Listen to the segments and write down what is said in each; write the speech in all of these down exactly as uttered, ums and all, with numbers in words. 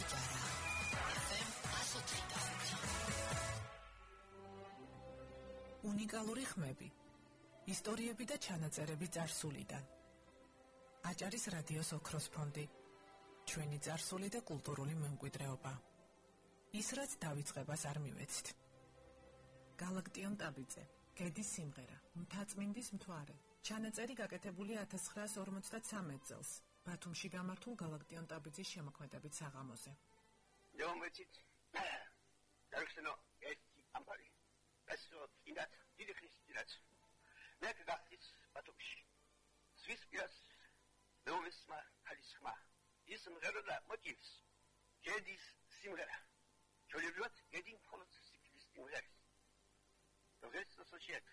Tachara F M უნიკალური ხმები, ისტორიები და ჩანაწერები წარსულიდან. აჭარის რადიოს ოქროს ფონდი, ჩვენი წარსული და კულტურული მემკვიდრეობა. ის რაც დავიწყებას არ მივეცით. გალაქტიონ ტაბიძე, გედის სიმღერა, მთაწმინდის მთვარე. ჩანაწერი გაკეთებულია ათას ცხრაას ორმოცდათსამეტ წელს, ბათუმში გამართულ გალაქტიონ ტაბიძის შემოქმედებით საღამოზე. Domecit, დაიხსენო ერთი ამბავი. Eso inat, დიდი ხნის წინათ. მე გახდით ბათუმში. სვის პირას ნოვისმა ხალისხმა. ის სიმღერა და მოტივს. გედის სიმღერა. ჩოლებრივად გედი მხოლოდ სიკლის სიმღერა. როგორც სოციეთ.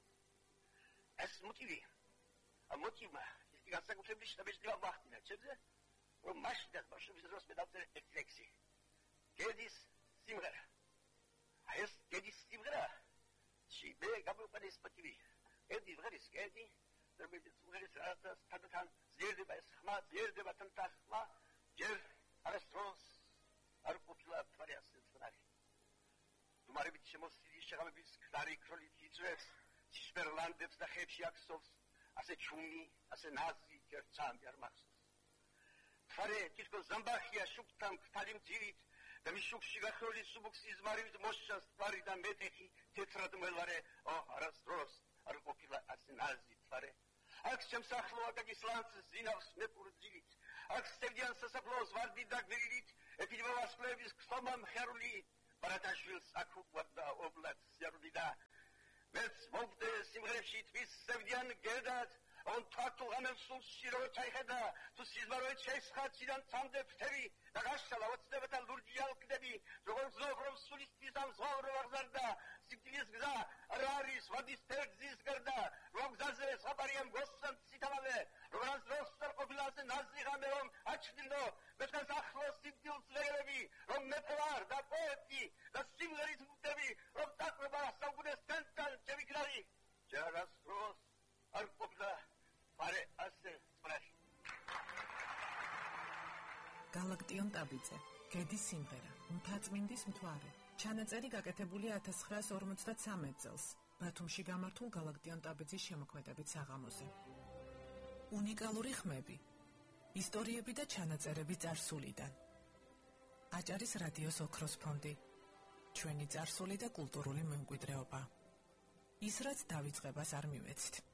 ეს მოტივი. ა მოტივმა ის განსაკუთრებული შტაბისგან ვახტინა, ჩემზე რომ მაშინ და ბავშვების დროს მე დავწერე ერთი ლექსი. გედის სიმღერა. ეს გედის სიმღერა. ში მე გამოვყენეს მოტივი. გედი ვღერის გედი, რომელიც ვღერის რასაც თანდათან ზერდება ეს ხმა, ზერდება თანდათან ხმა, ჯერ არასდროს არ ყოფილა თვარი ასე თვარი. დუმარებით შემოსილი შეღამების ქარი ქროლით იწვევს, ცისფერლანდებს და ხებში აქსოვს, ასე ჩუმი, ასე ნაზი ჯერცამი არ მახსოვს. თვარი თითქოს ზამბახია შუქთან ქთალი მძივით და მის შუქში გახროლი სუბუქს იზმარივით მოსჩანს თვარი და მეტეხი თეთრად მელარე, ო არასდროს არ ყოფილა ასე ნაზი თვარი. აქ შემსახლოა და გისლანს ზინავს მეპურძილით, აქ სტევდიან სასაფლაოს ვარდი და გვირილით, ეპიდემიოლოგების ქსომა მხარული, ბარათაშვილს აქ უყვარდა ობლად ზიარული და მეც მოვდე სიმღერებში თვის სტევდიან გერდად, on თართულ ამელსულს შირო ჩაიხედა, თუ სიზმაროეთ შეისხაციდან წამდე ფთები და გაშალა ოცნებათან ლურჯი ალკდები, როგორც ზოღრով სულისტის ამ ზოღრო აღზარდა, სიკტილის გზა არ არის ვადის თერგზის გარდა, რომ გზაზე ხაბარიამ გოსთან ციტავე, როგორც როსტერ ყოფილაზე ნაზი ღამე რომ აჩნილო, მეთან ახლოს სიკტილს ვერები, რომ მეფლარ და პოეტი და სიმღერის მუტები, რომ დაყრება საუგუნეს თენთან ჩემიკრარი, ჯერას როს არ ყოფილა Pare ასე სპრაში. გალაქტიონ ტაბიძე, გედის სიმღერა, მთაწმინდის მთვარე. ჩანაწერი გაკეთებულია ათას ცხრაას ორმოცდათსამეტ წელს, ბათუმში გამართულ გალაქტიონ ტაბიძის შემოქმედებით საღამოზე. უნიკალური ხმები, ისტორიები და ჩანაწერები წარსულიდან. აჭარის რადიოს ოქროს ფონდი, ჩვენი წარსული და კულტურული მემკვიდრეობა. ის რაც დავიწყებას არ მივეცით.